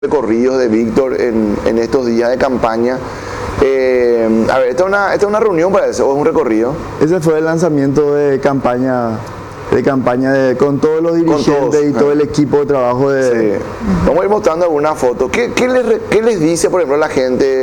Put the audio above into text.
recorridos de Víctor en estos días de campaña. A ver, ¿esta es una reunión para eso o es un recorrido? Ese fue el lanzamiento de campaña con todos los dirigentes y todo el equipo de trabajo de... Sí. Vamos a ir mostrando algunas fotos. ¿Qué les dice, por ejemplo, la gente?